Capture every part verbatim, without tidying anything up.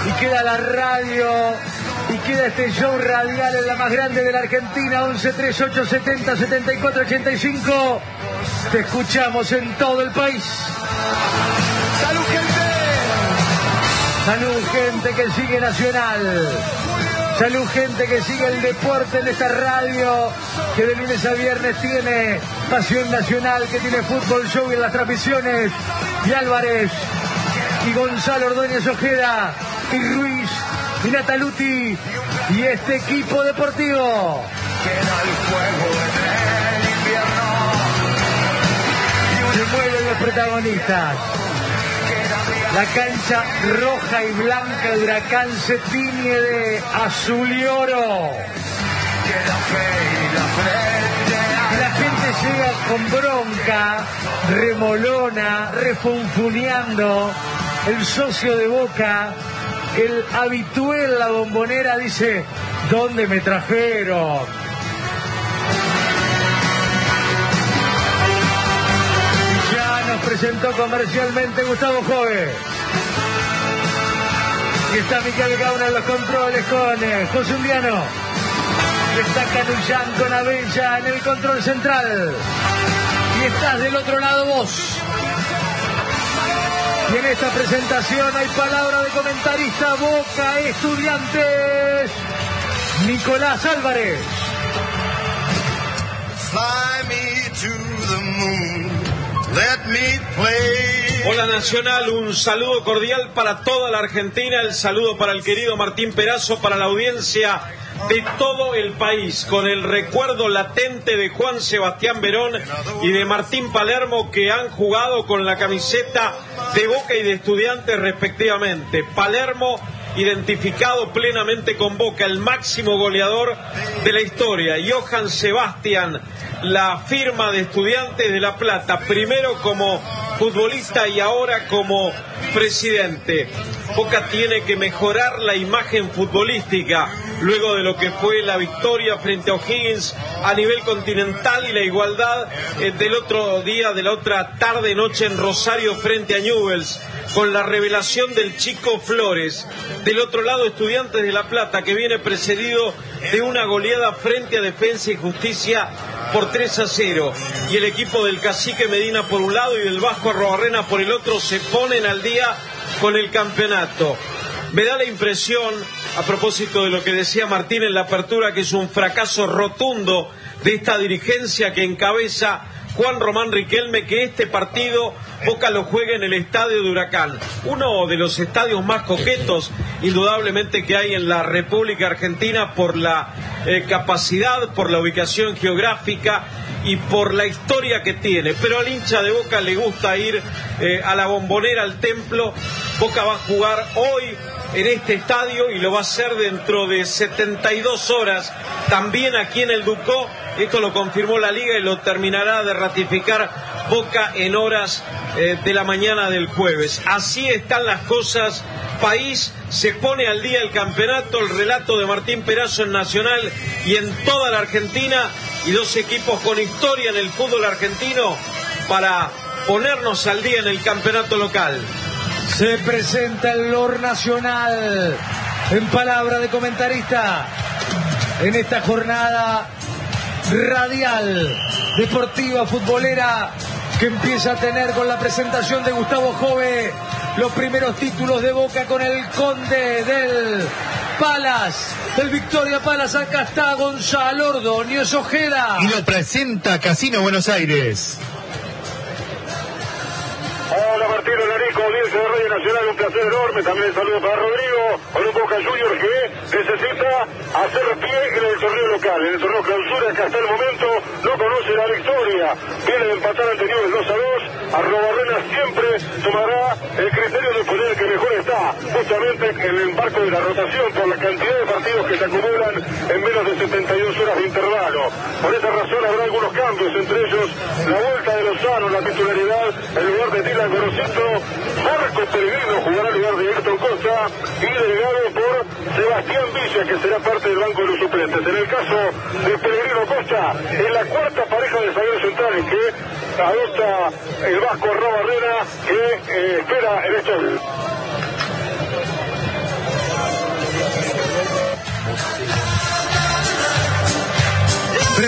y queda la radio, y queda este show radial en la más grande de la Argentina. Once treinta y ocho setenta setenta y cuatro ochenta y cinco. Te escuchamos en todo el país. ¡Salud, gente! Salud, gente que sigue Nacional. Salud, gente que sigue el deporte en esta radio, que de lunes a viernes tiene Pasión Nacional, que tiene Fútbol Show en las transmisiones, y Álvarez, y Gonzalo Ordóñez Ojeda, y Ruiz, y Nataluti, y este equipo deportivo. Queda el fuego en el invierno. Se mueven los protagonistas. La cancha roja y blanca de Huracán se tiñe de azul y oro. Y la gente llega con bronca, remolona, refunfuneando. El socio de Boca, el habitué en la Bombonera, dice: ¿dónde me trajeron? Nos presentó comercialmente Gustavo Jove. Y está Miquel Gauna en los controles con eh, José Undiano. Y está Canullán con Abella en el control central. Y estás del otro lado vos. Y en esta presentación hay palabra de comentarista. Boca Estudiantes, Nicolás Álvarez. Fly me to the moon. Let me play. Hola Nacional, un saludo cordial para toda la Argentina, el saludo para el querido Martín Perazo, para la audiencia de todo el país, con el recuerdo latente de Juan Sebastián Verón y de Martín Palermo, que han jugado con la camiseta de Boca y de Estudiantes respectivamente. Palermo identificado plenamente con Boca, el máximo goleador de la historia. Johann Sebastián, la firma de Estudiantes de La Plata, primero como futbolista y ahora como presidente. Boca tiene que mejorar la imagen futbolística luego de lo que fue la victoria frente a O'Higgins a nivel continental y la igualdad eh, del otro día, de la otra tarde noche en Rosario frente a Newell's, con la revelación del Chico Flores. Del otro lado, Estudiantes de La Plata, que viene precedido de una goleada frente a Defensa y Justicia por tres a cero. Y el equipo del Cacique Medina por un lado y del Vasco Arrobarrena por el otro se ponen al día con el campeonato. Me da la impresión, a propósito de lo que decía Martín en la apertura, que es un fracaso rotundo de esta dirigencia que encabeza Juan Román Riquelme, que este partido Boca lo juegue en el estadio de Huracán, uno de los estadios más coquetos indudablemente que hay en la República Argentina por la eh, capacidad, por la ubicación geográfica y por la historia que tiene, pero al hincha de Boca le gusta ir eh, a la Bombonera, al Templo. Boca va a jugar hoy en este estadio y lo va a hacer dentro de setenta y dos horas, también aquí en el Ducó. Esto lo confirmó la Liga y lo terminará de ratificar Boca en horas eh, de la mañana del jueves. Así están las cosas. País se pone al día el campeonato, el relato de Martín Perazo en Nacional y en toda la Argentina, y dos equipos con historia en el fútbol argentino para ponernos al día en el campeonato local. Se presenta el Lord Nacional en palabra de comentarista en esta jornada radial, deportiva, futbolera, que empieza a tener con la presentación de Gustavo Jove los primeros títulos de Boca con el Conde del Palas, del Victoria Palas. Acá está Gonzalo Ordóñez Ojeda. Y lo presenta Casino Buenos Aires. Hola Martín Olarico, audiencia de Radio Nacional, un placer enorme. También el saludo para Rodrigo, con un Boca Juniors que necesita hacer pie en el torneo local, en el torneo clausura, que hasta el momento no conoce la victoria. Viene de empatar ante Newell's dos a dos. Arrobarrena siempre tomará el criterio de poner el que mejor está, justamente en el marco de la rotación, por la cantidad de partidos que se acumulan en menos de setenta y dos horas de intervalo. Por esa razón habrá algunos cambios, entre ellos la vuelta de Lozano, la titularidad en lugar de Dylan Gorosito. Marco Pellegrino jugará en lugar de Ayrton Costa y delegado por Sebastián Villa, que será parte del banco de los suplentes. En el caso de Pellegrino Costa, es la cuarta pareja de zagueros centrales que adopta el Vasco Arrobarrena, que eh, espera en estos...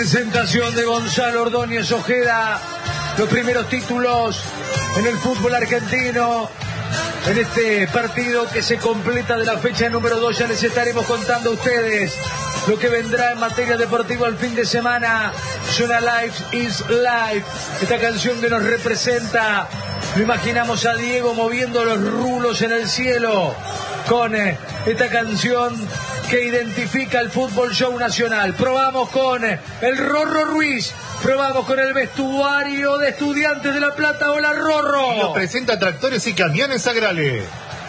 presentación de Gonzalo Ordóñez Ojeda, los primeros títulos en el fútbol argentino. En este partido que se completa de la fecha número dos, ya les estaremos contando a ustedes lo que vendrá en materia deportiva el fin de semana. Zona Life is Life, esta canción que nos representa. Lo imaginamos a Diego moviendo los rulos en el cielo con eh, esta canción que identifica el fútbol show nacional. Probamos con eh, el Rorro Ruiz. Probamos con el vestuario de Estudiantes de La Plata. Hola, Rorro. Y nos presenta Tractores y Camiones Agrale.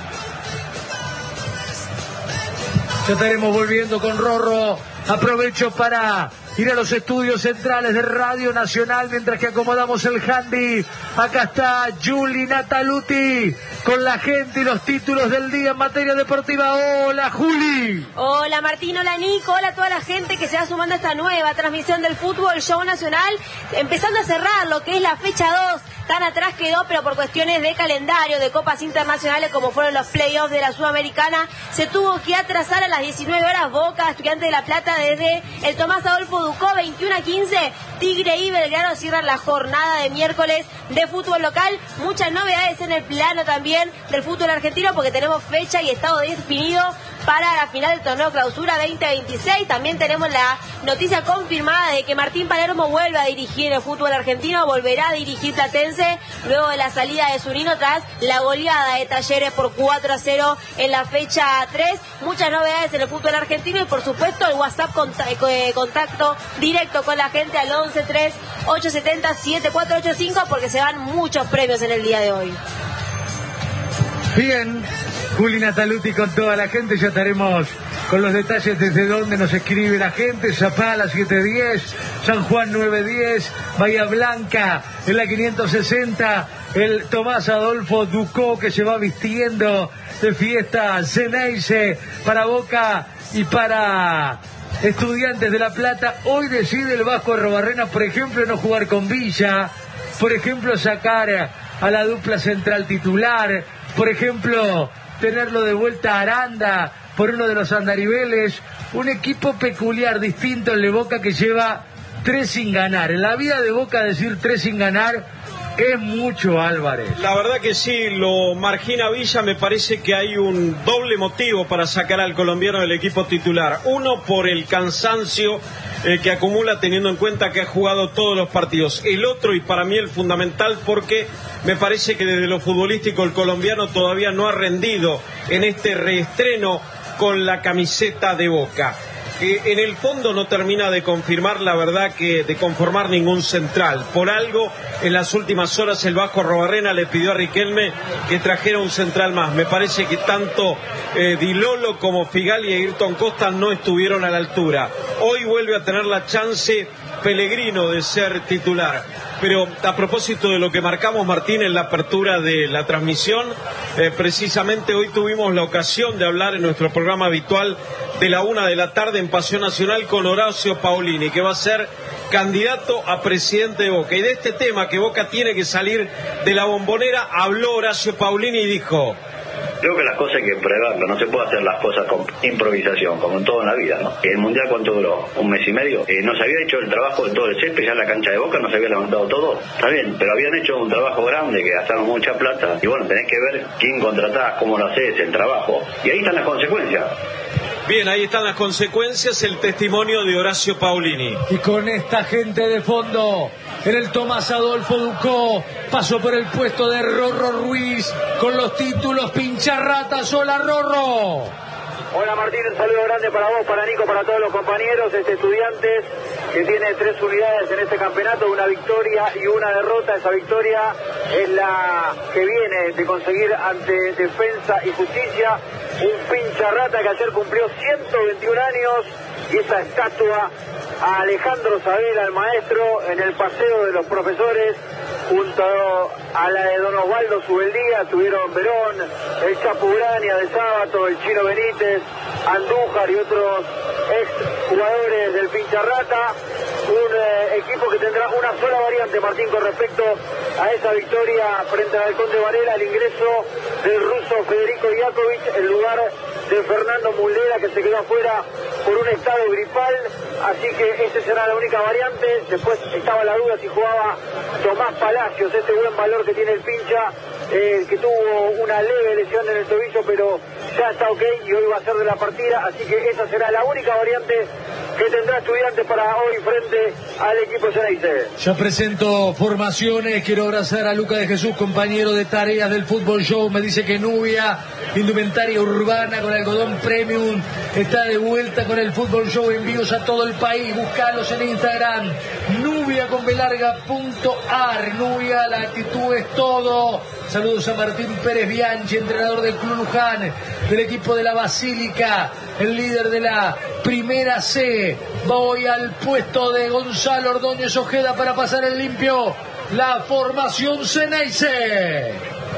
Ya estaremos volviendo con Rorro. Aprovecho para ir a los estudios centrales de Radio Nacional mientras que acomodamos el handy. Acá está Juli Nataluti con la gente y los títulos del día en materia deportiva. Hola, Juli. Hola, Martín. Hola, Nico. Hola a toda la gente que se va sumando a esta nueva transmisión del Fútbol Show Nacional. Empezando a cerrar lo que es la fecha dos. Tan atrás quedó, pero por cuestiones de calendario, de copas internacionales, como fueron los playoffs de la Sudamericana, se tuvo que atrasar a las diecinueve horas Boca, Estudiantes de La Plata, desde el Tomás Adolfo Ducó, veintiuno a quince. Tigre y Belgrano cierran la jornada de miércoles de fútbol local. Muchas novedades en el plano también del fútbol argentino, porque tenemos fecha y estado definido para la final del torneo clausura veinte veintiséis. También tenemos la noticia confirmada de que Martín Palermo vuelve a dirigir el fútbol argentino, volverá a dirigir Platense luego de la salida de Zunino tras la goleada de Talleres por cuatro a cero en la fecha tres. Muchas novedades en el fútbol argentino y por supuesto el WhatsApp contacto directo con la gente al once tres ocho siete cero siete cuatro ocho cinco, porque se van muchos premios en el día de hoy. Bien, Juli Nataluti con toda la gente. Ya estaremos con los detalles desde donde nos escribe la gente. Zapala siete diez, San Juan nueve diez, Bahía Blanca en la quinientos sesenta, el Tomás Adolfo Ducó que se va vistiendo de fiesta Ceneice para Boca y para Estudiantes de La Plata. Hoy decide el Vasco Arrobarrena, por ejemplo, no jugar con Villa, por ejemplo, sacar a la dupla central titular, por ejemplo, tenerlo de vuelta a Aranda por uno de los andariveles. Un equipo peculiar, distinto el de Boca, que lleva tres sin ganar. En la vida de Boca decir tres sin ganar es mucho, Álvarez. La verdad que sí, lo margina Villa. Me parece que hay un doble motivo para sacar al colombiano del equipo titular. Uno, por el cansancio eh, que acumula, teniendo en cuenta que ha jugado todos los partidos. El otro, y para mí el fundamental, porque me parece que desde lo futbolístico el colombiano todavía no ha rendido en este reestreno con la camiseta de Boca. Eh, en el fondo no termina de confirmar, la verdad, que de conformar ningún central. Por algo, en las últimas horas el Vasco Arrobarrena le pidió a Riquelme que trajera un central más. Me parece que tanto eh, Di Lolo como Figali y Ayrton Costa no estuvieron a la altura. Hoy vuelve a tener la chance Pellegrino de ser titular. Pero a propósito de lo que marcamos, Martín, en la apertura de la transmisión, eh, precisamente hoy tuvimos la ocasión de hablar en nuestro programa habitual de la una de la tarde en Pasión Nacional con Horacio Paulini, que va a ser candidato a presidente de Boca. Y de este tema, que Boca tiene que salir de la Bombonera, habló Horacio Paulini y dijo: creo que las cosas hay que preverlo, no se puede hacer las cosas con improvisación, como en todo en la vida, ¿no? El Mundial, ¿cuánto duró? Un mes y medio. Eh, no se había hecho el trabajo de todo el césped, ya en la cancha de Boca no se había levantado todo. Está bien, pero habían hecho un trabajo grande, que gastaron mucha plata, y bueno, tenés que ver quién contratás, cómo lo haces, el trabajo, y ahí están las consecuencias. Bien, ahí están las consecuencias, el testimonio de Horacio Paulini. Y con esta gente de fondo, en el Tomás Adolfo Ducó, pasó por el puesto de Rorro Ruiz, con los títulos Pincharratas. Hola, Rorro. Hola, Martín, un saludo grande para vos, para Nico, para todos los compañeros. Este Estudiantes que tiene tres unidades en este campeonato, una victoria y una derrota. Esa victoria es la que viene de conseguir ante Defensa y Justicia un Pincharrata que ayer cumplió ciento veintiún años, y esa estatua a Alejandro Sabela, el maestro, en el paseo de los profesores, junto a la de Don Osvaldo Subeldía. Tuvieron Verón, el Chapu Grania de Sábato, el Chino Benítez, Andújar y otros ex jugadores del Pincharrata. un eh, equipo que tendrá una sola variante, Martín, con respecto a esa victoria frente al Conde Varela, el ingreso del ruso Federico Iakovic en lugar de Fernando Muslera, que se quedó afuera por un estado gripal, así que esa será la única variante. Después estaba la duda si jugaba Tomás Palacios, este buen valor que tiene el pincha, eh, que tuvo una leve lesión en el tobillo, pero ya está ok y hoy va a ser de la partida, así que esa será la única variante que tendrá Estudiantes para hoy frente al equipo Ceneice. Ya presento formaciones, quiero abrazar a Luca de Jesús, compañero de tareas del Fútbol Show. Me dice que Nubia, indumentaria urbana con algodón premium, está de vuelta con el Fútbol Show. Envíos a todo el país, buscalos en Instagram, nubia con belarga punto ar. Nubia, la actitud es todo. Saludos a Martín Pérez Bianchi, entrenador del Club Luján, del equipo de la Basílica, el líder de la Primera C. Voy al puesto de Gonzalo Ordóñez Ojeda para pasar el limpio. La formación Ceneice.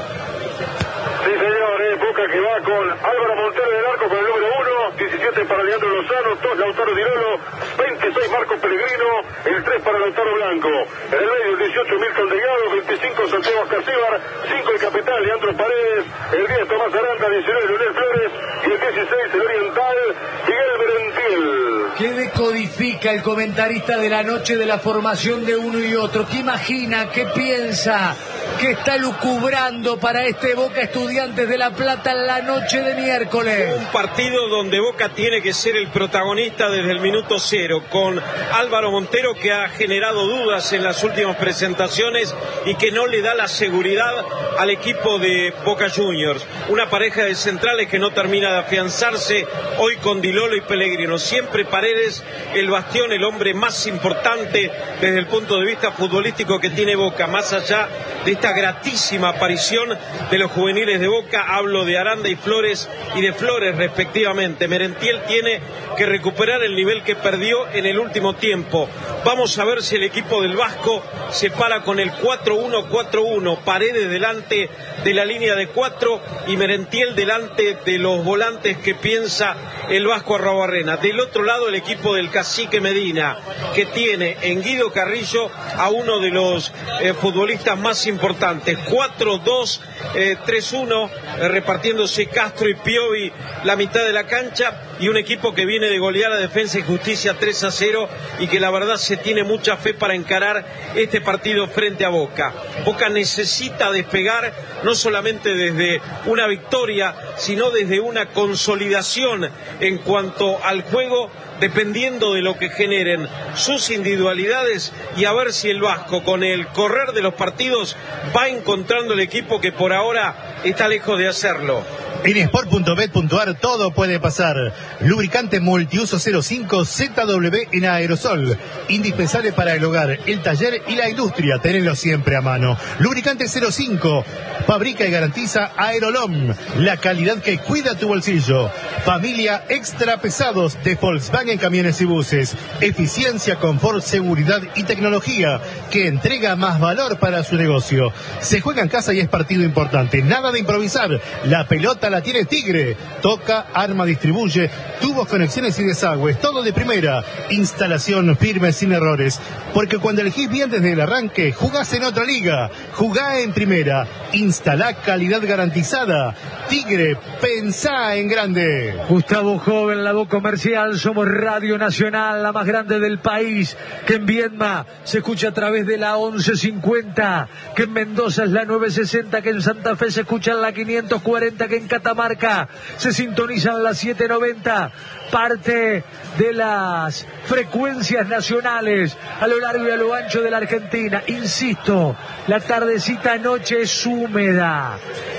Sí, señor, eh, Boca que va con Álvaro Montero del arco con el número uno, diecisiete para Leandro Lozano, dos Lautaro Dirolo, veintiséis Marco Pellegrino, el tres para Lautaro Blanco. En el medio el dieciocho Milton Delgado, veinticinco Santiago Ascasíbar, cinco el capitán Leandro Paredes, el diez Tomás Aranda, diecinueve Leonel Flores y el dieciséis el oriental Miguel Berentiel. ¿Qué decodifica el comentarista de la noche de la formación de uno y otro? ¿Qué imagina? ¿Qué piensa? ¿Qué está lucubrando para este Boca Estudiantes de La Plata en la noche de miércoles? Un partido donde Boca tiene que ser el protagonista desde el minuto cero, con Álvaro Montero, que ha generado dudas en las últimas presentaciones y que no le da la seguridad al equipo de Boca Juniors. Una pareja de centrales que no termina de afianzarse hoy con Dilolo y Pellegrino. Siempre Paredes, el bastión, el hombre más importante desde el punto de vista futbolístico que tiene Boca, más allá de esta gratísima aparición de los juveniles de Boca. Hablo de Aranda y Flores y de Flores respectivamente. Merentiel tiene que recuperar el nivel que perdió en el último tiempo. Vamos a ver si el equipo del Vasco se para con el cuatro uno cuatro uno, Paredes delante de la línea de cuatro y Merentiel delante de los volantes que piensa el Vasco Arruabarrena. Del otro lado el equipo del Cacique Medina, que tiene en Guido Carrillo a uno de los eh, futbolistas más importantes. cuatro dos tres uno, eh, repartiéndose Castro y Piovi la mitad de la cancha, y un equipo que viene de golear a Defensa y Justicia tres a cero y que la verdad se tiene mucha fe para encarar este partido frente a Boca. Boca necesita despegar no solamente desde una victoria, sino desde una consolidación en cuanto al juego, dependiendo de lo que generen sus individualidades, y a ver si el Vasco, con el correr de los partidos, va encontrando el equipo que por ahora está lejos de hacerlo. En sport punto bet punto ar todo puede pasar. Lubricante multiuso cero cinco Z W en aerosol, indispensable para el hogar, el taller y la industria. Tenelo siempre a mano. Lubricante cero cinco, fabrica y garantiza Aerolom, la calidad que cuida tu bolsillo. Familia extra pesados de Volkswagen Camiones y Buses, eficiencia, confort, seguridad y tecnología que entrega más valor para su negocio. Se juega en casa y es partido importante, nada de improvisar. La pelota la tiene Tigre. Toca, arma, distribuye, tubos, conexiones y desagües, todo de primera. Instalación firme, sin errores. Porque cuando elegís bien desde el arranque, jugás en otra liga. Jugá en primera. Instalá calidad garantizada. Tigre, pensá en grande. Gustavo Joven, la voz comercial. Somos Radio Nacional, la más grande del país. Que en Viedma se escucha a través de la once cincuenta. Que en Mendoza es la nueve sesenta. Que en Santa Fe se escucha en la quinientos cuarenta. Que en Catamarca se sintonizan las siete noventa. Parte de las frecuencias nacionales a lo largo y a lo ancho de la Argentina. Insisto, la tardecita noche es húmeda.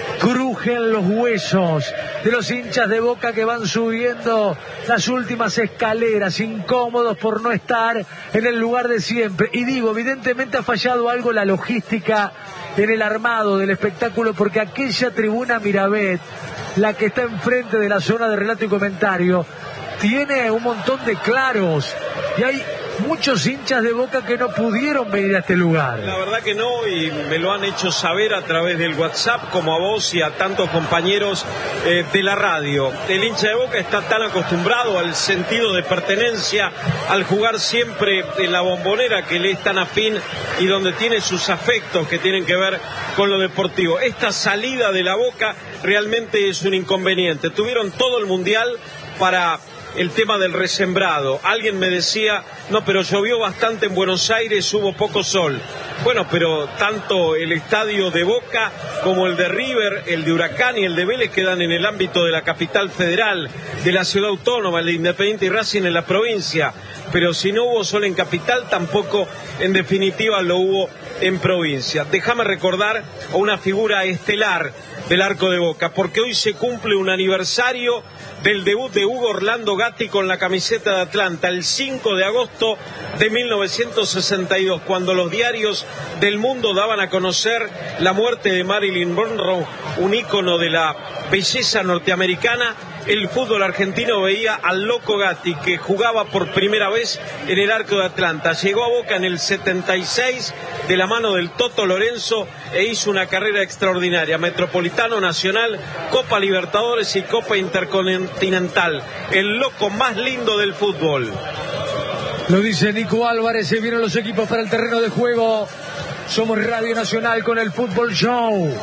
Crujen los huesos de los hinchas de Boca que van subiendo las últimas escaleras, incómodos por no estar en el lugar de siempre. Y digo, evidentemente ha fallado algo la logística en el armado del espectáculo, porque aquella tribuna Mirabet, la que está enfrente de la zona de relato y comentario, tiene un montón de claros y hay muchos hinchas de Boca que no pudieron venir a este lugar. La verdad que no, y me lo han hecho saber a través del WhatsApp, como a vos y a tantos compañeros eh, de la radio. El hincha de Boca está tan acostumbrado al sentido de pertenencia, al jugar siempre en la Bombonera, que le es tan afín y donde tiene sus afectos que tienen que ver con lo deportivo. Esta salida de la Boca realmente es un inconveniente. Tuvieron todo el Mundial para el tema del resembrado. Alguien me decía, no, pero llovió bastante en Buenos Aires, hubo poco sol. Bueno, pero tanto el estadio de Boca como el de River, el de Huracán y el de Vélez quedan en el ámbito de la capital federal, de la ciudad autónoma, el de Independiente y Racing en la provincia. Pero si no hubo sol en capital, tampoco en definitiva lo hubo en provincia. Déjame recordar a una figura estelar del arco de Boca, porque hoy se cumple un aniversario del debut de Hugo Orlando Gatti con la camiseta de Atlanta, el cinco de agosto de mil novecientos sesenta y dos, cuando los diarios del mundo daban a conocer la muerte de Marilyn Monroe, un ícono de la belleza norteamericana. El fútbol argentino veía al loco Gatti, que jugaba por primera vez en el arco de Atlanta. Llegó a Boca en el setenta y seis de la mano del Toto Lorenzo e hizo una carrera extraordinaria. Metropolitano, Nacional, Copa Libertadores y Copa Intercontinental. El loco más lindo del fútbol. Lo dice Nico Álvarez, se vienen los equipos para el terreno de juego. Somos Radio Nacional con el Fútbol Show.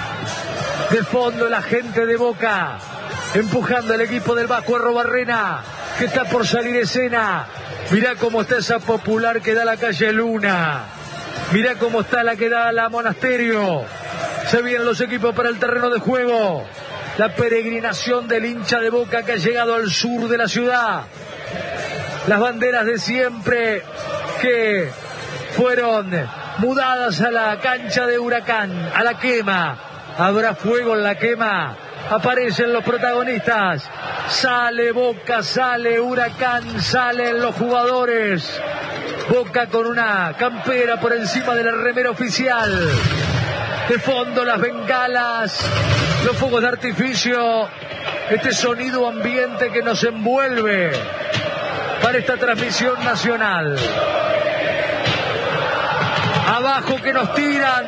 De fondo la gente de Boca, empujando al equipo del Vasco Arrobarrena, que está por salir escena. Mirá cómo está esa Popular que da la calle Luna. Mirá cómo está la que da a la Monasterio. Se vienen los equipos para el terreno de juego. La peregrinación del hincha de Boca que ha llegado al sur de la ciudad. Las banderas de siempre que fueron mudadas a la cancha de Huracán, a la quema. Habrá fuego en la quema. Aparecen los protagonistas. Sale Boca, sale Huracán, salen los jugadores. Boca con una campera por encima de la remera oficial. De fondo las bengalas, los fuegos de artificio. Este sonido ambiente que nos envuelve para esta transmisión nacional. Abajo que nos tiran.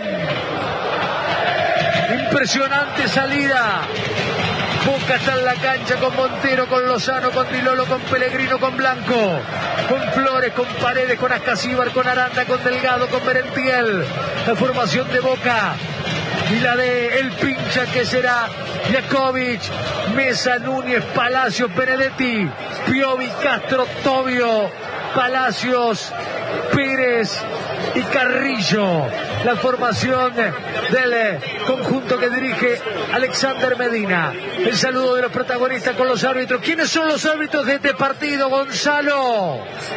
Impresionante salida. Boca está en la cancha con Montero, con Lozano, con Dilolo, con Pellegrino, con Blanco, con Flores, con Paredes, con Ascasíbar, con Aranda, con Delgado, con Merentiel. La formación de Boca y la de El Pincha, que será Jakovic, Mesa, Núñez, Palacios, Benedetti, Piovi, Castro, Tobio, Palacios, Pérez y Carrillo. La formación del conjunto que dirige Alexander Medina. El saludo de los protagonistas con los árbitros. ¿Quiénes son los árbitros de este partido, Gonzalo?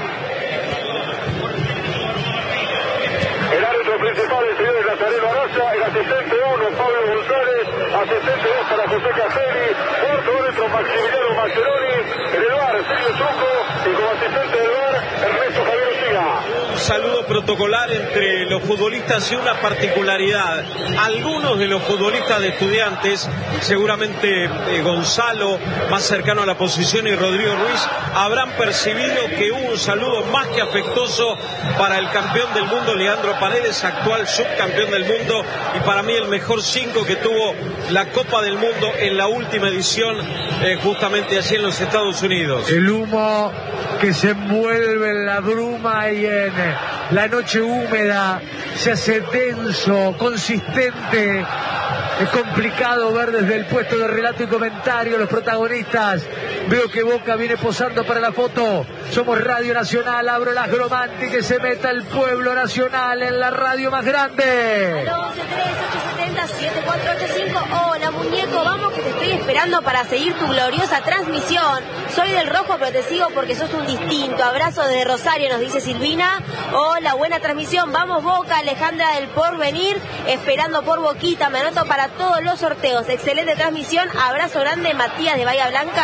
El árbitro principal, el señor Nazareno Araya, el asistente uno, Pablo González, asistente dos para José Caselli, cuarto árbitro Maximiliano Mascheroni, en el bar Sergio Truco y como asistente del bar Ernesto Javier Ucía. Un saludo protocolar entre los futbolistas y una particularidad. Algunos de los futbolistas de Estudiantes, seguramente eh, Gonzalo, más cercano a la posición, y Rodrigo Ruiz, habrán percibido que hubo un saludo más que afectuoso para el campeón del mundo, Leandro Paredes, actual subcampeón del mundo y para mí el mejor cinco que tuvo la Copa del Mundo en la última edición, eh, justamente allí en los Estados Unidos. El humo que se envuelve en la bruma y en la noche húmeda se hace denso, consistente. Es complicado ver desde el puesto de relato y comentario los protagonistas. Veo que Boca viene posando para la foto. Somos Radio Nacional, abro las Gromanti, que se meta el pueblo nacional en la radio más grande. once tres ocho setenta siete cuatro ocho cinco. Hola muñeco, vamos que te estoy esperando para seguir tu gloriosa transmisión. Soy del rojo pero te sigo porque sos un distinto. Abrazo desde Rosario, nos dice Silvina. Hola, buena transmisión. Vamos Boca, Alejandra del Porvenir, esperando por Boquita. Me anoto para todos los sorteos. Excelente transmisión. Abrazo grande, Matías de Bahía Blanca. Los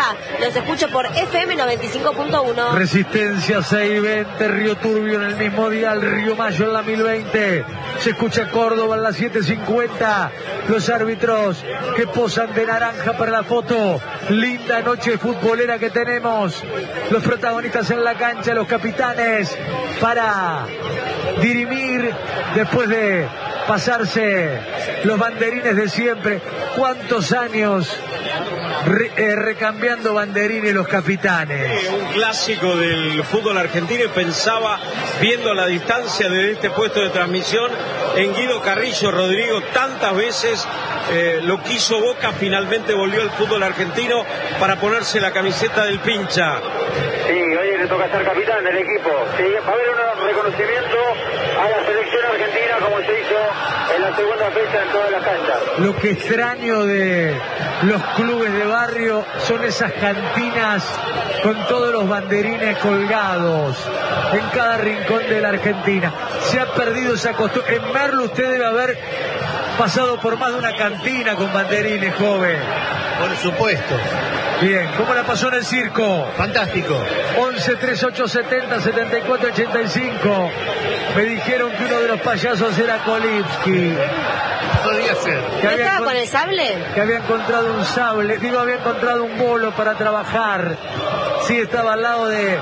los escucho por F M noventa y cinco punto uno. Resistencia seiscientos veinte, Río Turbio en el mismo dial, Río Mayo en la mil veinte. Se escucha Córdoba en la setecientos cincuenta. Los árbitros que posan de naranja para la foto. Linda noche futbolera que tenemos. Los protagonistas en la cancha, los capitanes, para dirimir después de pasarse los banderines de siempre. ¿Cuántos años re, eh, recambiando banderines los capitanes? Eh, un clásico del fútbol argentino, y pensaba, viendo la distancia de este puesto de transmisión, en Guido Carrillo. Rodrigo, tantas veces eh, lo quiso Boca, finalmente volvió al fútbol argentino para ponerse la camiseta del pincha. Sí, hoy le toca ser capitán del equipo. Sí, va a haber un reconocimiento a la selección argentina como se hizo en la segunda fecha en todas las canchas. Lo que extraño de los clubes de barrio son esas cantinas con todos los banderines colgados en cada rincón de la Argentina. Se ha perdido esa costumbre. En Merlo usted debe haber pasado por más de una cantina con banderines, joven. Por supuesto. Bien, ¿cómo la pasó en el circo? Fantástico. once, treinta y ocho, setenta, setenta y cuatro, ochenta y cinco. Me dijeron que uno de los payasos era Kolipsky. Podría ser. ¿No estaba con el sable? Que había encontrado un sable, digo, había encontrado un bolo para trabajar. Sí, estaba al lado de...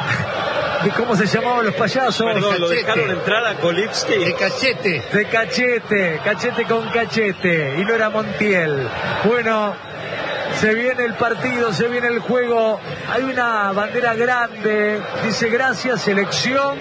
de ¿cómo se llamaban los payasos? Perdón, ¿lo dejaron entrar a Kolipsky? De cachete. De cachete, cachete con cachete. Y no era Montiel. Bueno... se viene el partido, se viene el juego. Hay una bandera grande. Dice gracias, selección.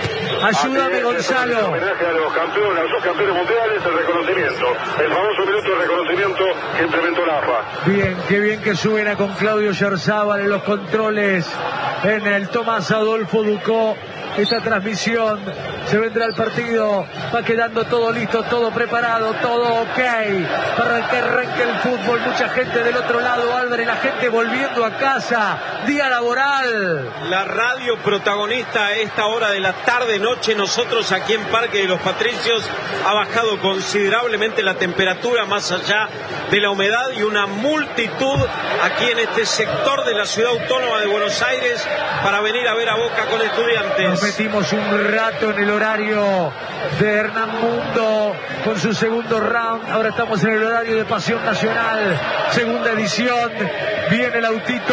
Ayúdame, Gonzalo. En homenaje a los campeones, a los campeones mundiales, el reconocimiento. El famoso minuto de reconocimiento que implementó la A F A. Bien, qué bien que suena con Claudio Yarzábal en los controles. En el Tomás Adolfo Ducó. Esta transmisión, se vendrá el partido, va quedando todo listo, todo preparado, todo ok, para que arranque el fútbol. Mucha gente del otro lado, Álvarez, la gente volviendo a casa, día laboral. La radio protagonista a esta hora de la tarde, noche. Nosotros aquí en Parque de los Patricios ha bajado considerablemente la temperatura, más allá de la humedad, y una multitud aquí en este sector de la ciudad autónoma de Buenos Aires para venir a ver a Boca con Estudiantes. Nos metimos un rato en el horario de Hernán Mundo con su segundo round. Ahora estamos en el horario de Pasión Nacional, segunda edición. Viene el autito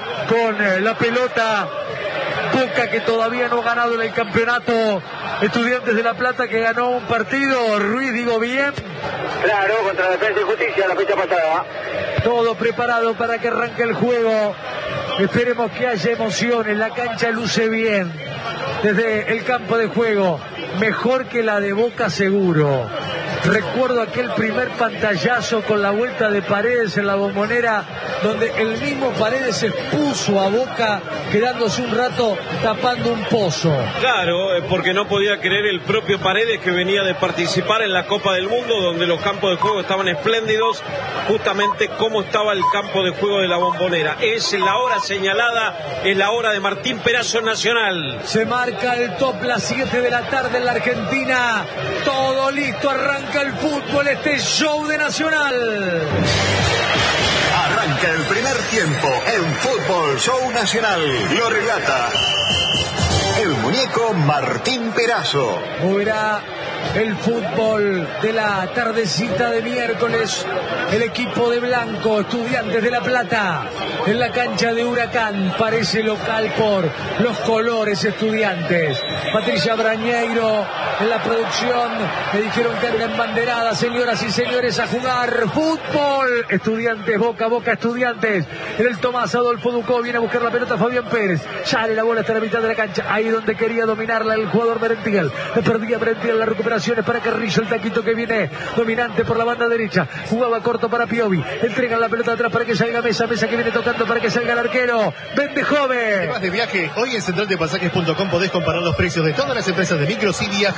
con la pelota. Boca, que todavía no ha ganado en el campeonato. Estudiantes de La Plata, que ganó un partido. Ruiz, digo bien. Claro, contra Defensa y Justicia la fecha pasada. Todo preparado para que arranque el juego. Esperemos que haya emociones. La cancha luce bien desde el campo de juego, mejor que la de Boca seguro. Recuerdo aquel primer pantallazo con la vuelta de Paredes en la Bombonera, donde el mismo Paredes expuso a Boca, quedándose un rato tapando un pozo. Claro, porque no podía creer el propio Paredes, que venía de participar en la Copa del Mundo, donde los campos de juego estaban espléndidos, justamente como estaba el campo de juego de la Bombonera. Es la hora señalada, es la hora de Martín Perazo Nacional. Se marca el top, las siete de la tarde en la Argentina. Todo listo, arranca el fútbol, este show de Nacional. Arranca el primer tiempo en Fútbol Show Nacional. Lo relata el muñeco Martín Perazo. Moverá el fútbol de la tardecita de miércoles. El equipo de blanco, Estudiantes de La Plata, en la cancha de Huracán. Parece local por los colores Estudiantes. Patricia Brañeiro en la producción. Me dijeron que anda embanderada. Señoras y señores, a jugar fútbol. Estudiantes, Boca, Boca, Estudiantes. En el Tomás Adolfo Ducó viene a buscar la pelota Fabián Pérez. Sale la bola hasta la mitad de la cancha. Ahí donde quería dominarla el jugador Merentiel. Le perdía Merentiel, la recuperación es para Carrillo, el taquito que viene dominante por la banda derecha. Jugaba corto para Piovi. Entregan la pelota atrás para que salga Mesa. Mesa que viene tocando para que salga el arquero. Vende joven. Además de viaje, hoy en central de pasajes punto com podés comparar los precios de todas las empresas de micros y viajar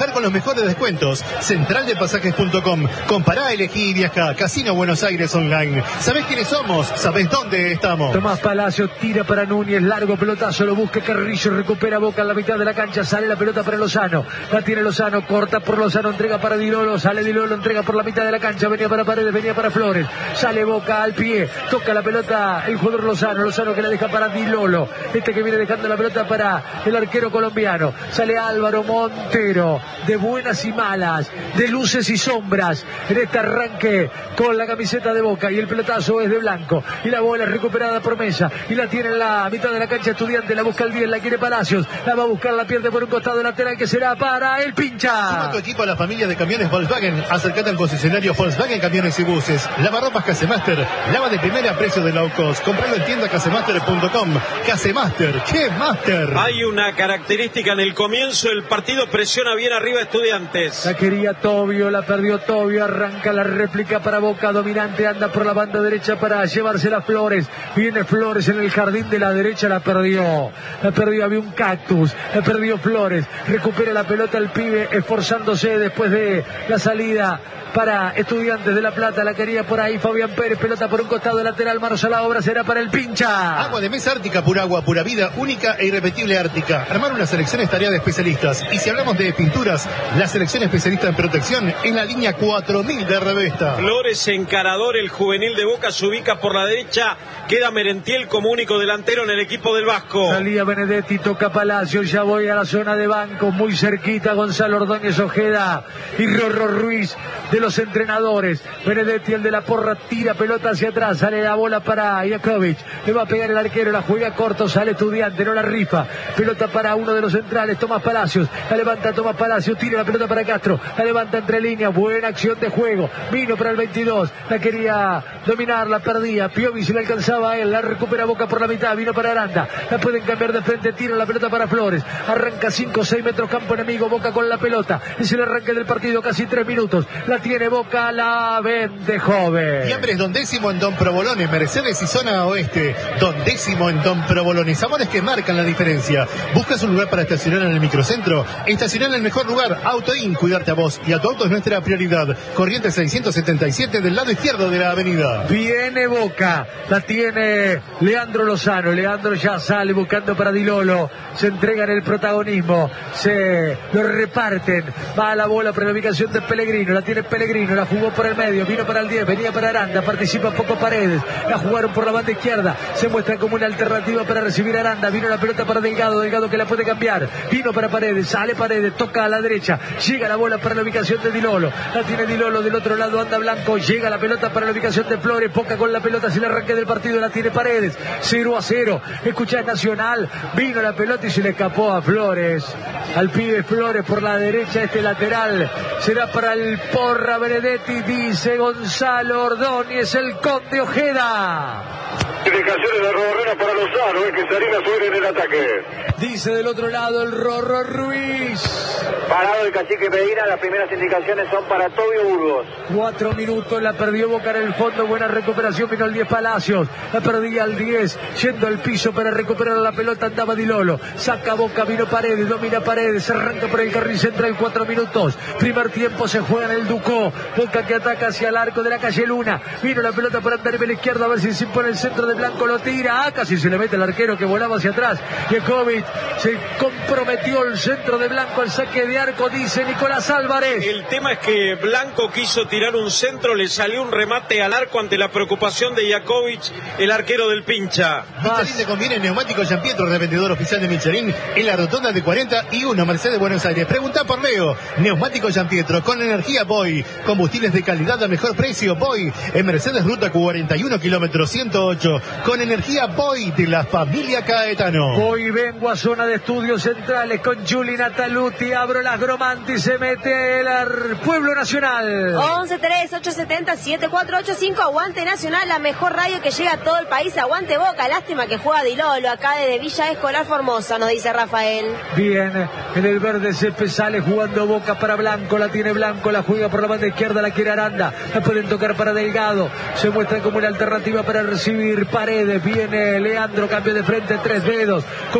viajar con los mejores descuentos. central de pasajes punto com. Compará, elegí y viaja. Casino Buenos Aires Online. ¿Sabés quiénes somos? ¿Sabés dónde estamos? Tomás Palacio tira para Núñez, largo pelotazo, lo busca Carrillo, recupera Boca en la mitad de la cancha, sale la pelota para Lozano, la tiene Lozano, corta por Lozano, entrega para Di Lolo, sale Di Lolo, entrega por la mitad de la cancha, venía para Paredes, venía para Flores, sale Boca al pie, toca la pelota el jugador Lozano, Lozano que la deja para Di Lolo, este que viene dejando la pelota para el arquero colombiano, sale Álvaro Montero, de buenas y malas, de luces y sombras, en este arranque con la camiseta de Boca, y el pelotazo es de Blanco, y la bola es recuperada por Mesa, y la tiene en la mitad de la cancha Estudiante, la busca el diez, la quiere Palacios, la va a buscar, la pierde por un costado lateral que será para el Pincha. Suma tu equipo a la familia de camiones Volkswagen, acércate al concesionario Volkswagen Camiones y Buses, lavarropas Casemaster, lava de primera a precio de low cost, compralo en tienda casemaster punto com. Casemaster, ¿qué Master? Hay una característica en el comienzo del partido, presiona bien arriba Estudiantes. La quería Tobio, la perdió Tobio, arranca la réplica para Boca, dominante, anda por la banda derecha para llevarse las Flores, viene Flores en el jardín de la derecha, la perdió, la perdió, había un cactus, la perdió Flores, recupera la pelota el pibe, esforzándose después de la salida para Estudiantes de La Plata, la quería por ahí Fabián Pérez, pelota por un costado lateral, manos a la obra, será para el Pincha. Agua de mesa Ártica, pura agua, pura vida, única e irrepetible Ártica. Armar una selección es tarea de especialistas, y si hablamos de pinturas, la selección especialista en protección es la línea cuatro mil de Revesta. Flores encarador, el juvenil de Boca se ubica por la derecha, queda Merentiel como único delantero en el equipo del Vasco. Salía Benedetti, toca Palacio, ya voy a la zona de bancos, muy cerquita Gonzalo Ordóñez Ojeda y Rorro Ruiz de los entrenadores. Benedetti, el de la porra, tira pelota hacia atrás, sale la bola para Jakovic, le va a pegar el arquero, la juega corto, sale Estudiante, no la rifa, pelota para uno de los centrales, Tomás Palacios, la levanta Tomás Palacios, tira la pelota para Castro, la levanta entre líneas, buena acción de juego, vino para el veintidós, la quería dominar, la perdía, Piovi se la alcanzaba a él, la recupera Boca por la mitad, vino para Aranda, la pueden cambiar de frente, tira la pelota para Flores, arranca cinco o seis metros campo enemigo, Boca con la pelota, es el arranque del partido, casi tres minutos, la tiene Boca, la vende joven. Fiambres Don Décimo en Don Provolone, Mercedes y zona oeste, Don Décimo en Don Provolone, sabores que marcan la diferencia. ¿Buscas un lugar para estacionar en el microcentro? Estacionar en el mejor lugar, Autoin, cuidarte a vos y a tu auto es nuestra prioridad. Corriente seiscientos setenta y siete del lado izquierdo de la avenida. Viene Boca, la tiene Leandro Lozano, Leandro ya sale buscando para Di Lolo, se entregan el protagonismo, se lo reparten, va a la bola para la ubicación de Pellegrino, la tiene Pellegrino, la jugó por el medio, vino para el diez, venía para Aranda, participa poco Paredes, la jugaron por la banda izquierda, se muestra como una alternativa para recibir a Aranda, vino la pelota para Delgado, Delgado que la puede cambiar, vino para Paredes, sale Paredes, toca a la derecha, llega la bola para la ubicación de Di Lolo, la tiene Di Lolo, del otro lado anda Blanco, llega la pelota para la ubicación de Flores, Boca con la pelota, si el arranque del partido la tiene Paredes, cero a cero, escucha Nacional, vino la pelota y se le escapó a Flores, al pibe Flores por la derecha, este lateral, será para el Porra Benedetti, dice Gonzalo Ordóñez, el Conde Ojeda. Indicaciones de Rodorrena para Lozano, es que Sarina suele en el ataque. Dice del otro lado el Rorro Ruiz. Parado el cacique Medina, las primeras indicaciones son para Tobio Burgos. Cuatro minutos, la perdió Boca en el fondo, buena recuperación, vino el diez Palacios, la perdía al diez, yendo al piso para recuperar la pelota, andaba Di Lolo, saca Boca, vino Paredes, domina Paredes, se arranca por el carril central, cuatro minutos, primer tiempo se juega en el Ducó, Boca que ataca hacia el arco de la calle Luna, vino la pelota para andar en la izquierda, a ver si se impone el centro de Blanco, lo tira, ah, casi se le mete el arquero que volaba hacia atrás, Jakovic, se comprometió el centro de Blanco, el saque de arco, dice Nicolás Álvarez. El tema es que Blanco quiso tirar un centro, le salió un remate al arco ante la preocupación de Jakovic, el arquero del Pincha. Michelin te conviene Neumático Giampietro, revendedor oficial de Michelin, en la rotonda de cuarenta y uno, Mercedes, Buenos Aires. Pregunta por Leo. Neumático Giampietro, con energía Boy, combustibles de calidad a mejor precio, Boy, en Mercedes, ruta cuarenta y uno, kilómetro ciento ocho, con energía Boy de la familia Caetano. Hoy vengo a zona de estudios centrales con Juli Nataluti, abro las Gromanti, se mete el Pueblo Nacional. once tres ocho siete cero siete cuatro ocho cinco, aguante Nacional, la mejor radio que llega a todo el país, aguante Boca, lástima que juega Di Lolo acá desde Villa Escolar Formosa, nos dice Rafael. Bien, en el verde césped sale jugando Boca para Blanco, la tiene Blanco, la juega por la banda izquierda, la quiere Aranda, la pueden tocar para Delgado, se muestra como una alternativa para recibir Paredes, viene Leandro, cambio de frente, tres dedos, con mucha disposición.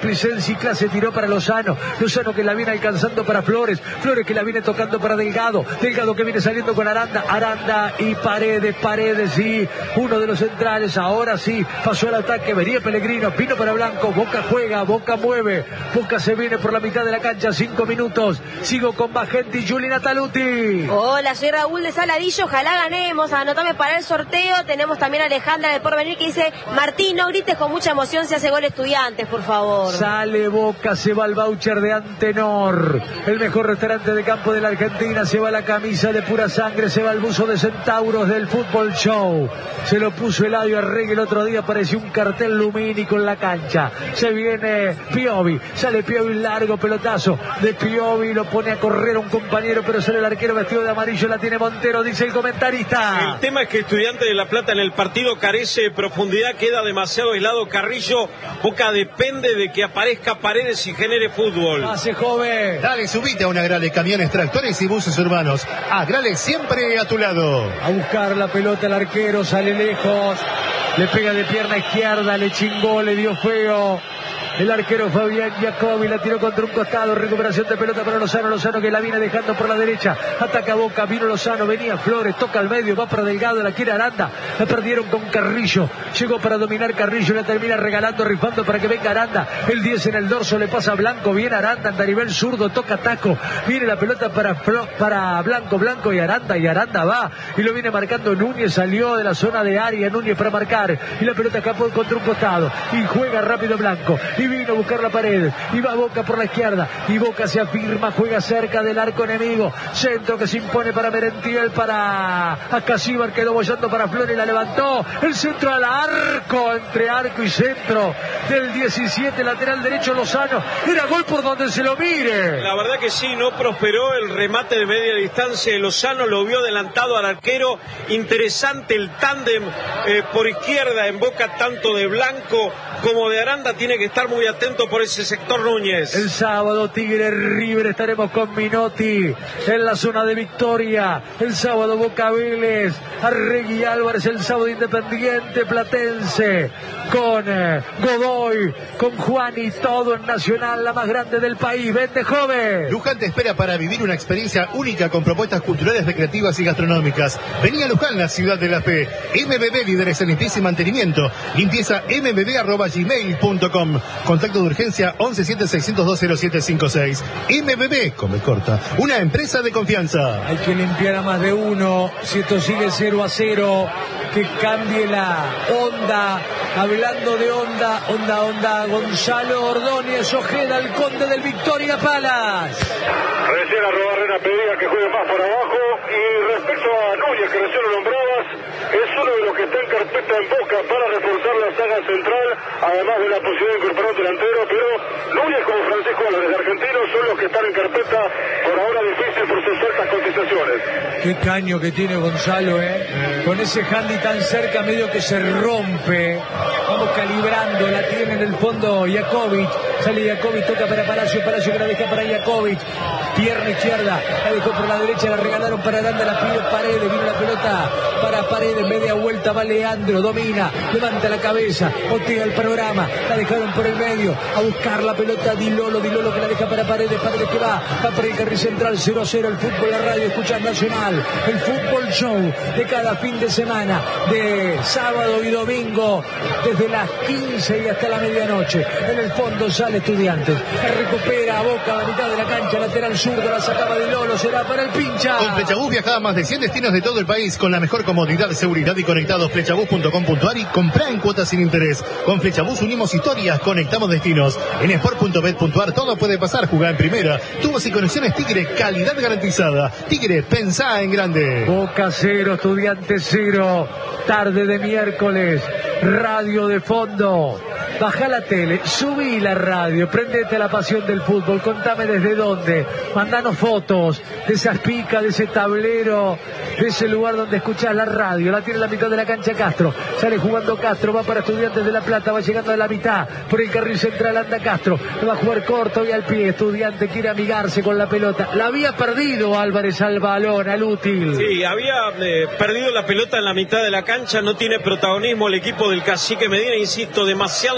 Displicencia y clase tiró para Lozano. Lozano que la viene alcanzando para Flores. Flores que la viene tocando para Delgado. Delgado que viene saliendo con Aranda. Aranda y Paredes. Paredes, sí. Uno de los centrales. Ahora sí. Pasó el ataque. Venía Pellegrino. Vino para Blanco. Boca juega. Boca mueve. Boca se viene por la mitad de la cancha. Cinco minutos. Sigo con Bajenti y Juli Nataluti. Hola, soy Raúl de Saladillo. Ojalá ganemos. Anotame para el sorteo. Tenemos también a Alejandra del Porvenir que dice: Martín, no grites con mucha emoción si hace gol Estudiantes, por favor. Sale Boca, se va el voucher de Antenor, el mejor restaurante de campo de la Argentina. Se va la camisa de pura sangre, se va el buzo de Centauros del Fútbol Show. Se lo puso Eladio Arregui el otro día, parecía un cartel lumínico en la cancha. Se viene Piovi, sale Piovi, largo pelotazo de Piovi, lo pone a correr a un compañero, pero sale el arquero vestido de amarillo, la tiene Montero, dice el comentarista. El tema es que Estudiantes de La Plata en el partido carece de profundidad, queda demasiado aislado Carrillo. Boca depende de que aparezca Paredes y genere fútbol. Pase joven. Dale, subite a una Grale, camiones, tractores y buses urbanos. A Grale siempre a tu lado. A buscar la pelota el arquero, sale lejos. Le pega de pierna izquierda, le chingó, le dio feo. El arquero Fabián Jacobi la tiró contra un costado. Recuperación de pelota para Lozano. Lozano que la viene dejando por la derecha. Ataca Boca. Vino Lozano. Venía Flores. Toca al medio. Va para Delgado. La quiere Aranda. La perdieron con Carrillo. Llegó para dominar Carrillo. La termina regalando, rifando para que venga Aranda. El diez en el dorso. Le pasa a Blanco. Viene Aranda. Andarivel zurdo. Toca taco. Viene la pelota para, para Blanco. Blanco y Aranda. Y Aranda va. Y lo viene marcando Núñez. Salió de la zona de área. Núñez para marcar. Y la pelota escapó contra un costado. Y juega rápido Blanco. Y vino a buscar la pared, y va Boca por la izquierda, y Boca se afirma, juega cerca del arco enemigo, centro que se impone para Merentiel, para Acasíbar, quedó bollando para Flores, la levantó, el centro al arco, entre arco y centro del diecisiete, lateral derecho Lozano, era gol por donde se lo mire. La verdad que sí, no prosperó el remate de media distancia de Lozano, lo vio adelantado al arquero. Interesante el tándem eh, por izquierda en Boca, tanto de Blanco como de Aranda. Tiene que estar muy atento por ese sector Núñez. El sábado Tigre River, estaremos con Minotti en la zona de Victoria. El sábado Boca Vélez, Arregui Álvarez. El sábado Independiente Platense con eh, Godoy, con Juan y todo en Nacional, la más grande del país. Vente, joven. Luján te espera para vivir una experiencia única con propuestas culturales, recreativas y gastronómicas. Vení a Luján, la ciudad de la fe. M B B, líderes en limpieza y mantenimiento. Limpieza m b b arroba gmail punto com. Contacto de urgencia once siete seiscientos dos cero siete cinco seis. M B B, come corta, una empresa de confianza. Hay que limpiar a más de uno. Si esto sigue cero a cero, que cambie la onda. Hablando de onda, onda, onda, Gonzalo Ordóñez Ojeda, el conde del Victoria Palace. Recién a Robarrena pedía que juegue más por abajo. Y respecto a Núñez, que recién lo nombrabas, es uno de los que está en carpeta en Boca para reforzar la saga central, además de la posibilidad de incorporar un delantero, pero Núñez como Francisco Álvarez de Argentino son los que están en carpeta, por ahora difícil por sus altas cotizaciones. Qué caño que tiene Gonzalo, eh. Con ese handy tan cerca, medio que se rompe. Vamos calibrando, la tiene en el fondo Jakovic. Sale Jakovic, toca para Palacio, Palacio que la deja para Jakovic. Pierna izquierda, la dejó por la derecha, la regalaron para Aranda, la pide Paredes, vino la pelota para Paredes, media vuelta, va Leandro, domina, levanta la cabeza, botea el programa, la dejaron por el medio, a buscar la pelota Di Lolo, Di Lolo que la deja para Paredes, Paredes que va, va por el carril central, cero a cero, el fútbol, la radio, escuchar Nacional, el fútbol show de cada fin de semana, de sábado y domingo, desde las quince y hasta la medianoche. En el fondo sale Estudiantes, recupera a Boca a la mitad de la cancha, lateral zurdo, la sacaba Di Lolo, será para el pincha. Con Flechabús viaja a más de cien destinos de todo el país con la mejor comodidad, seguridad y conectados. Flechabús punto com punto ar y comprá en cuotas sin interés. Con Flechabús unimos historias, conectamos destinos. En sport punto bet punto ar todo puede pasar, jugar en primera. Tubos y conexiones Tigre, calidad garantizada. Tigre, pensá en grande. Boca cero, Estudiantes cero. Tarde de miércoles, radio de fondo. Baja la tele, subí la radio, prendete a la pasión del fútbol, contame desde dónde, mandanos fotos de esas picas, de ese tablero, de ese lugar donde escuchás la radio. La tiene en la mitad de la cancha Castro, sale jugando Castro, va para Estudiantes de La Plata, va llegando a la mitad, por el carril central anda Castro, va a jugar corto y al pie. Estudiante quiere amigarse con la pelota, la había perdido Álvarez al balón, al útil. Sí, había eh, perdido la pelota en la mitad de la cancha, no tiene protagonismo el equipo del Cacique Medina, insisto, demasiado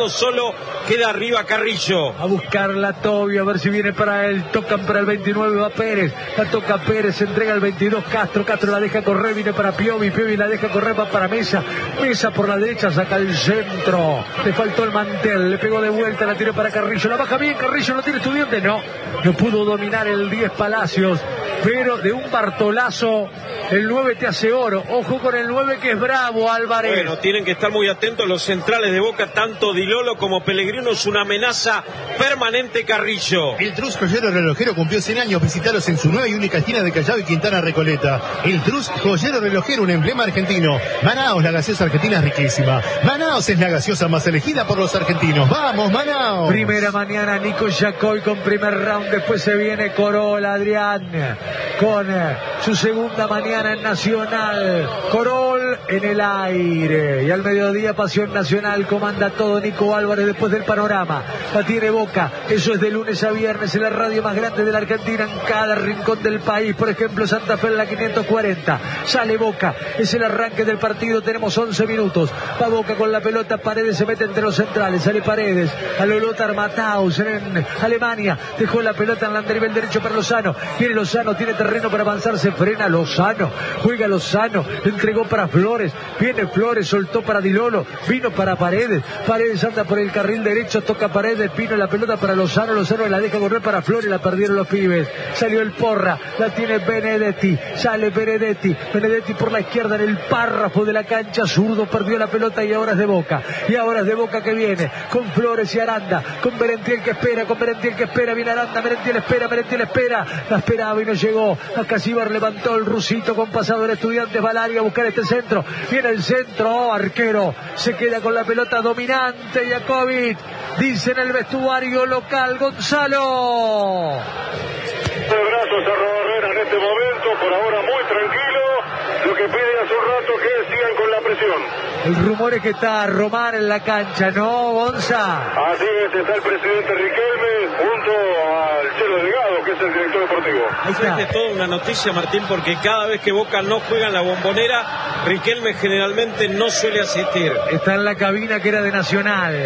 uno solo, queda arriba Carrillo. A buscarla Tobio, a ver si viene para él. Tocan para el veintinueve, va Pérez. La toca Pérez, se entrega el veintidós Castro. Castro la deja correr, viene para Piovi. Piovi la deja correr, va para Mesa. Mesa por la derecha, saca el centro. Le faltó el mantel, le pegó de vuelta, la tiró para Carrillo. La baja bien, Carrillo no tiene Estudiante, no. No pudo dominar el diez Palacios, pero de un Bartolazo el nueve te hace oro. Ojo con el nueve que es bravo, Álvarez. Bueno, tienen que estar muy atentos los centrales de Boca, tanto Di Lolo como Pellegrino. Es una amenaza permanente Carrillo. El Trus Joyero Relojero cumplió cien años. Visitalos en su nueva y única esquina de Callao y Quintana Recoleta. El Trus Joyero Relojero, un emblema argentino. Manaos, la gaseosa argentina es riquísima. Manaos es la gaseosa más elegida por los argentinos. ¡Vamos, Manaos! Primera mañana, Nico Yacoy con primer round. Después se viene Corol, Adrián, con eh, su segunda mañana en Nacional. Corol en el aire. Y al mediodía, Pasión Nacional. Comanda todo Nico Álvarez después del panorama. La tiene Boca. Eso es de lunes a viernes en la radio más grande de la Argentina, en cada rincón del país. Por ejemplo, Santa Fe en la quinientos cuarenta. Sale Boca. Es el arranque del partido. Tenemos once minutos. Va Boca con la pelota. Paredes se mete entre los centrales. Sale Paredes. A Lothar Matthaus en Alemania. Dejó la pelota en el nivel derecho para Lozano. Viene Lozano. Tiene terreno para avanzar. Se frena Lozano. Juega Lozano. Entregó para Flores. Viene Flores. Soltó para Di Lolo. Vino para Paredes. Paredes anda por el carril derecho. Toca Paredes. Vino la pelota para Lozano. Lozano la deja correr para Flores. La perdieron los pibes. Salió el Porra. La tiene Benedetti. Sale Benedetti. Benedetti por la izquierda en el párrafo de la cancha. Zurdo perdió la pelota y ahora es de Boca. Y ahora es de Boca que viene. Con Flores y Aranda. Con Merentiel que espera. Con Merentiel que espera. Viene Aranda. Merentiel espera. Merentiel espera. La esperaba y no llegó. Acá Cibar levantó el rusito con pasador. Estudiantes va al área a buscar este centro. Viene el centro. Oh, arquero. Se queda con la pelota dominante. Jakovic. Dice en el vestuario local Gonzalo. De brazos a Barrera en este momento, por ahora muy tranquilo. Lo que pide hace un rato que sigan con la presión. El rumor es que está Román en la cancha, ¿no, Gonza? Así es, está el presidente Riquelme junto al Chelo Delgado, que es el director deportivo. Ahí está. Es toda una noticia, Martín, porque cada vez que Boca no juega en la Bombonera, Riquelme generalmente no suele asistir. Está en la cabina que era de Nacional.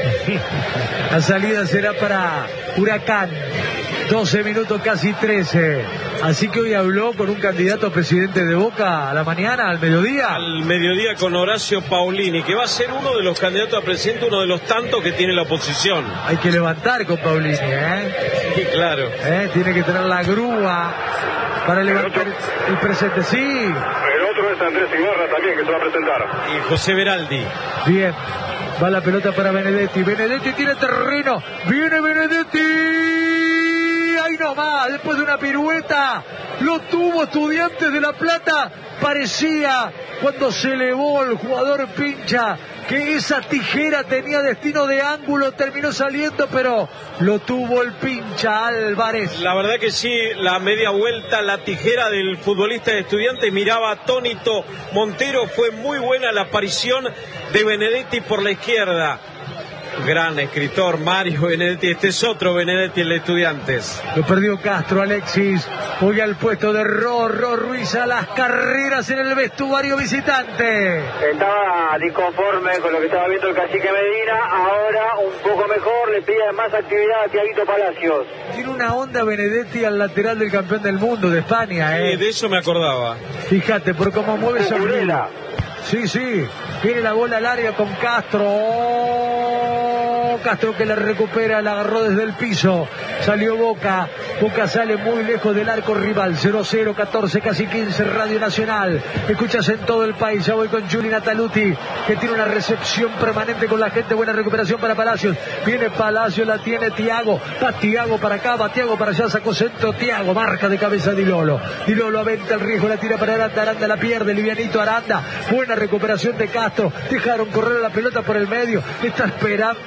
La salida será para Huracán. doce minutos, casi trece. Así que hoy habló con un candidato a presidente de Boca a la mañana, al mediodía. Al mediodía con Horacio Paulini, que va a ser uno de los candidatos a presidente, uno de los tantos que tiene la oposición. Hay que levantar con Paulini, ¿eh? Sí, claro. ¿Eh? Tiene que tener la grúa para levantar el, el presente. Sí. El otro es Andrés Ibarra también, que se va a presentar. Y José Beraldi. Bien. Va la pelota para Benedetti. Benedetti tiene terreno. Viene Benedetti. Ahí nomás, después de una pirueta, lo tuvo Estudiantes de La Plata. Parecía, cuando se elevó el jugador Pincha, que esa tijera tenía destino de ángulo, terminó saliendo, pero lo tuvo el Pincha Álvarez. La verdad que sí, la media vuelta, la tijera del futbolista de Estudiantes, miraba atónito Montero. Fue muy buena la aparición de Benedetti por la izquierda. Gran escritor Mario Benedetti. Este es otro Benedetti, el de Estudiantes. Lo perdió Castro, Alexis. Hoy al puesto de Rorro Ruiz a las carreras en el vestuario visitante. Estaba disconforme con lo que estaba viendo el cacique Medina. Ahora un poco mejor, le pide más actividad a Tiaguito Palacios. Tiene una onda Benedetti al lateral del campeón del mundo de España, ¿eh? Sí, de eso me acordaba. Fíjate, por cómo mueve esa bola. Sí, sí. Viene la bola al área con Castro. Oh, Castro que la recupera, la agarró desde el piso. Salió Boca. Boca sale muy lejos del arco rival. cero cero, catorce, casi quince, Radio Nacional. Escuchas en todo el país. Ya voy con Juli Nataluti, que tiene una recepción permanente con la gente. Buena recuperación para Palacios. Viene Palacios, la tiene Tiago. Va Tiago para acá, va Tiago para allá. Sacó centro Tiago. Marca de cabeza Di Lolo. Di Lolo aventa el riesgo, la tira para Aranda. Aranda la pierde. Livianito Aranda. Buena recuperación de Castro. Dejaron correr la pelota por el medio. Está esperando Benedetti.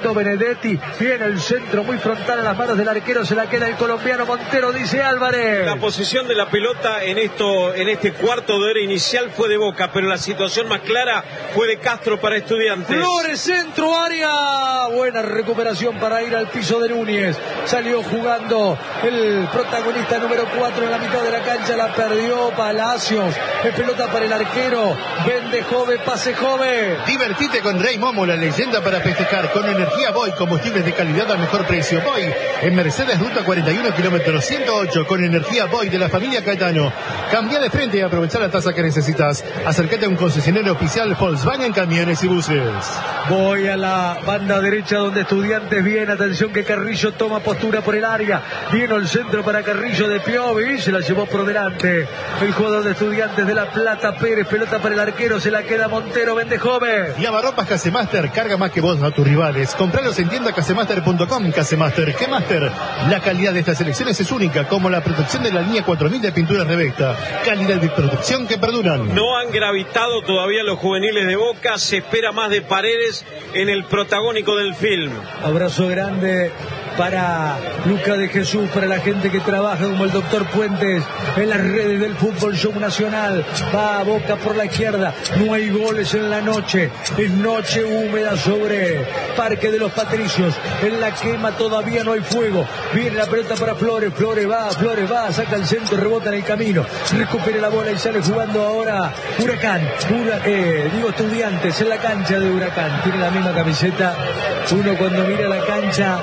Benedetti. Viene el centro muy frontal a las manos del arquero. Se la queda el colombiano Montero, dice Álvarez. La posición de la pelota en esto, en este cuarto de hora inicial fue de Boca, pero la situación más clara fue de Castro para Estudiantes. Flores, centro, área. Buena recuperación para ir al piso de Núñez. Salió jugando el protagonista número cuatro en la mitad de la cancha. La perdió Palacios. Es pelota para el arquero. Vende Jove, pase Jove. Divertite con Rey Momo, la leyenda para festejar. Con energía Boy, combustibles de calidad al mejor precio. Boy, en Mercedes, ruta cuarenta y uno, kilómetro ciento ocho. Con energía Boy de la familia Caetano. Cambia de frente y aprovecha la tasa que necesitas. Acércate a un concesionario oficial Volkswagen Camiones y Buses. Voy a la banda derecha donde Estudiantes viene. Atención que Carrillo toma postura por el área. Viene el centro para Carrillo de Piovi. Se la llevó por delante el jugador de Estudiantes de La Plata, Pérez. Pelota para el arquero. Se la queda Montero. Vende Jove. Lavarropas Casemaster. Carga más que vos a tus rivales. Compralos en tienda casemaster punto com. Casemaster. ¿Qué Master? La calidad de estas selecciones es única, como la protección de la línea cuatro mil de pinturas Revecta. Calidad de protección que perduran. No han gravitado todavía los juveniles de Boca. Se espera más de Paredes en el protagónico del film. Abrazo grande para Luca de Jesús, para la gente que trabaja como el doctor Puentes en las redes del Fútbol Show Nacional. Va a Boca por la izquierda. No hay goles en la noche. Es noche húmeda sobre Parque de los Patricios. En la quema todavía no hay fuego. Viene la pelota para Flores. Flores va, Flores va, saca el centro, rebota en el camino. Recupera la bola y sale jugando ahora Huracán. Hura, eh, digo Estudiantes en la cancha de Huracán. Tiene la misma camiseta. Uno cuando mira la cancha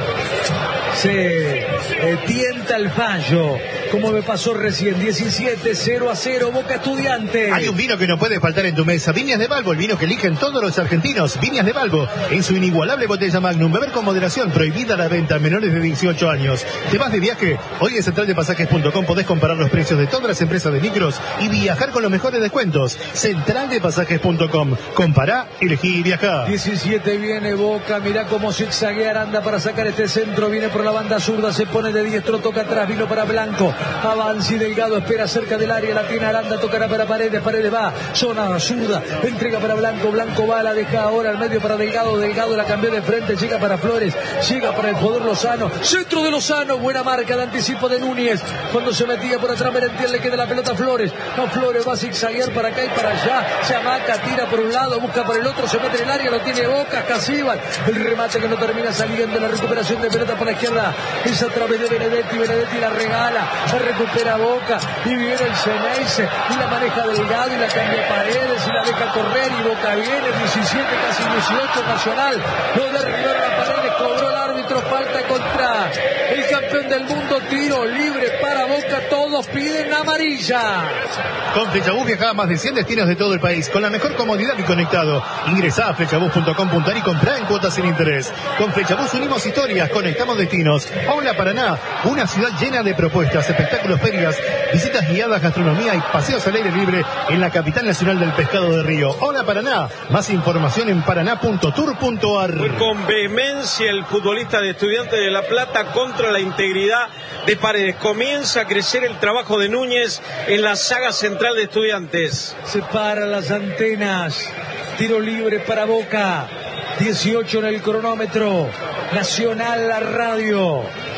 se eh, tienta el fallo, como me pasó recién. Diecisiete, cero a cero, Boca Estudiantes. Hay un vino que no puede faltar en tu mesa. Viñas de Balbo, el vino que eligen todos los argentinos. Viñas de Balbo, en su inigualable botella Magnum. Beber con moderación, prohibida la venta a menores de dieciocho años. ¿Te vas de viaje? Hoy en central de pasajes punto com podés comparar los precios de todas las empresas de micros y viajar con los mejores descuentos. central de pasajes punto com. Compará, elegí y viajá. diecisiete viene Boca, mirá cómo zigzaguea Aranda para sacar este centro. Viene por la banda zurda, se pone de diestro, toca atrás, vino para Blanco. Avanza y Delgado, espera cerca del área, la tiene Aranda, tocará para Paredes, Paredes va, zona zurda, entrega para Blanco, Blanco va, la deja ahora al medio para Delgado, Delgado la cambió de frente, llega para Flores, llega para el jugador Lozano, centro de Lozano, buena marca de anticipo de Núñez, cuando se metía por atrás Merentiel, le queda la pelota a Flores, no, Flores va a zigzaguear para acá y para allá, se amaca, tira por un lado, busca por el otro, se mete en el área, lo tiene Boca, Casíbal, el remate que no termina saliendo, la recuperación de pelota por la izquierda, es a través de Benedetti, Benedetti la regala, la recupera Boca, y viene el Ceneice, y la maneja Delgado, y la cambia Paredes, y la deja correr, y Boca viene, diecisiete, casi dieciocho, Nacional, lo derribaron a Paredes, cobró el árbitro, falta contra el campeón del mundo, tiro libre para Boca, todos piden amarilla. Con Flechabús viaja a más de cien destinos de todo el país, con la mejor comodidad y conectado. Ingresá a flechabús punto com punto ar y comprá en cuotas sin interés. Con Flechabús unimos historias, conectamos destinos. Hola Paraná, una ciudad llena de propuestas, espectáculos, ferias, visitas guiadas, gastronomía y paseos al aire libre en la capital nacional del pescado de río. Hola Paraná, más información en paraná punto tour punto ar. Fue con vehemencia el futbolista de Estudiantes de La Plata contra la integridad de Paredes. Comienza a crecer el trabajo de Núñez en la saga central de Estudiantes. Se paran las antenas, tiro libre para Boca, dieciocho en el cronómetro, Nacional la radio.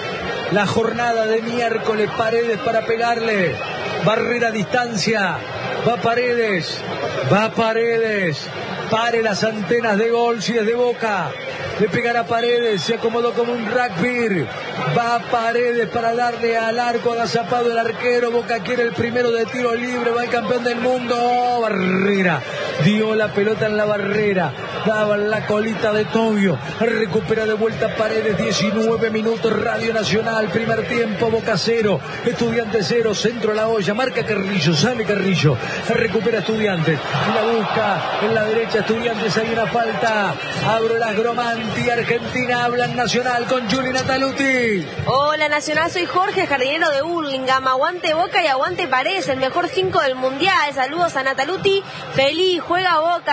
La jornada de miércoles, Paredes para pegarle, barrera a distancia, va Paredes, va Paredes, pare las antenas de gol si es de Boca, le pegará Paredes, se acomodó como un rugby, va Paredes para darle al arco, agazapado el arquero, Boca quiere el primero de tiro libre, va el campeón del mundo, barrera, dio la pelota en la barrera, daba la colita de Tobio, recupera de vuelta Paredes, diecinueve minutos, Radio Nacional, primer tiempo, Boca cero, Estudiantes cero, centro a la olla, marca Carrillo, sale Carrillo, recupera Estudiantes, la busca en la derecha Estudiantes, hay una falta, abro las Gromanti, Argentina, hablan Nacional con Juli Nataluti. Hola Nacional, soy Jorge, jardinero de Hurlingham, aguante Boca y aguante Paredes, el mejor cinco del mundial, saludos a Nataluti, feliz, juega Boca.